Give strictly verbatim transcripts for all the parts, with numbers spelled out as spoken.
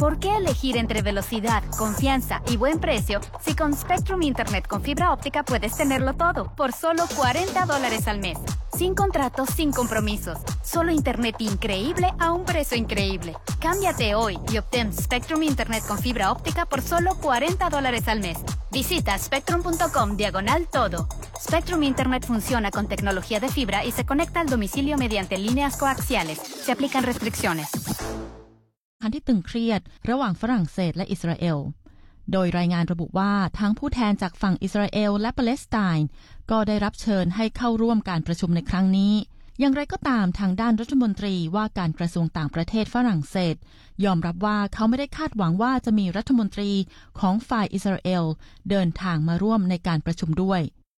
¿Por qué elegir entre velocidad, confianza y buen precio si con Spectrum Internet con fibra óptica puedes tenerlo todo por solo cuarenta dólares al mes? Sin contratos, sin compromisos. Solo Internet increíble a un precio increíble. Cámbiate hoy y obtén Spectrum Internet con fibra óptica por solo cuarenta dólares al mes. Visita spectrum.com diagonal todo. Spectrum Internet funciona con tecnología de fibra y se conecta al domicilio mediante líneas coaxiales. Se aplican restricciones. การที่ตึงเครียดระหว่างฝรั่งเศสและอิสราเอลโดยรายงานระบุว่าทั้งผู้แทนจากฝั่งอิสราเอลและปาเลสไตน์ก็ได้รับเชิญให้เข้าร่วมการประชุมในครั้งนี้อย่างไรก็ตามทางด้านรัฐมนตรีว่าการกระทรวงต่างประเทศฝรั่งเศสยอมรับว่าเขาไม่ได้คาดหวังว่าจะมีรัฐมนตรีของฝ่ายอิสราเอลเดินทางมาร่วมในการประชุมด้วย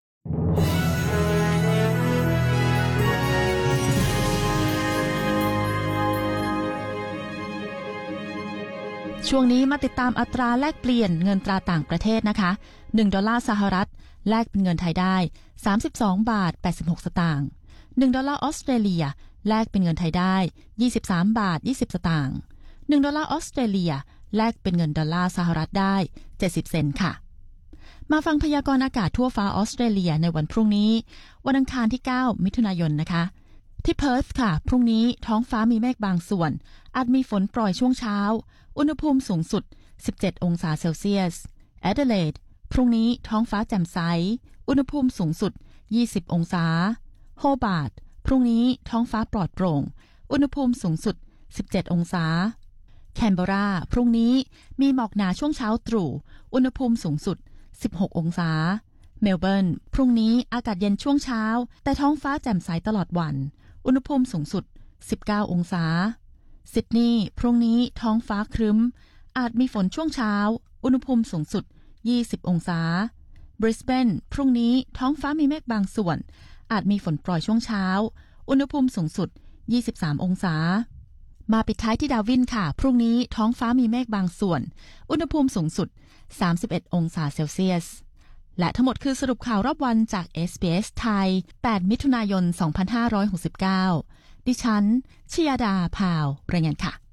ช่วงนี้มาติดตามอัตราแลกเปลี่ยนเงินตราต่างประเทศนะคะหนึ่งดอลลาร์สหรัฐแลกเป็นเงินไทยได้สามสิบสองบาทแปดสิบหกสตางค์หนึ่งดอลลาร์ออสเตรเลียแลกเป็นเงินไทยได้ยี่สิบสามบาทยี่สิบสตางค์หนึ่งดอลลาร์ออสเตรเลียแลกเป็นเงินดอลลาร์สหรัฐได้เจ็ดสิบเซนต์ค่ะมาฟังพยากรณ์อากาศทั่วฟ้าออสเตรเลียในวันพรุ่งนี้วันอังคารที่เก้ามิถุนายนนะคะที่เพิร์ธค่ะพรุ่งนี้ท้องฟ้ามีเมฆบางส่วนอาจมีฝนโปรยช่วงเช้าอุณหภูมิสูงสุดสิบเจ็ดองศาเซลเซียสแอดิเลดพรุ่งนี้ท้องฟ้าแจ่มใสอุณหภูมิสูงสุดยี่สิบองศาโฮบาร์ตพรุ่งนี้ท้องฟ้าปลอดโปร่งอุณหภูมิสูงสุดสิบเจ็ดองศาแคนเบอราพรุ่งนี้มีหมอกหนาช่วงเช้าตรู่อุณหภูมิสูงสุดสิบหกองศาเมลเบิร์นพรุ่งนี้อากาศเย็นช่วงเช้าแต่ท้องฟ้าแจ่มใสตลอดวันอุณหภูมิสูงสุดสิบเก้าองศาซิดนีย์พรุ่งนี้ท้องฟ้าครึ้มอาจมีฝนช่วงเช้าอุณหภูมิสูงสุดยี่สิบองศาบริสเบนพรุ่งนี้ท้องฟ้ามีเมฆบางส่วนอาจมีฝนโปรยช่วงเช้าอุณหภูมิสูงสุดยี่สิบสามองศามาปิดท้ายที่ดาร์วินค่ะพรุ่งนี้ท้องฟ้ามีเมฆบางส่วนอุณหภูมิสูงสุดสามสิบเอ็ดองศาเซลเซียสและทั้งหมดคือสรุปข่าวรอบวันจาก เอส บี เอส ไทยแปดมิถุนายนสองพันห้าร้อยหกสิบเก้าดิฉันชยดาพาวรายงานค่ะ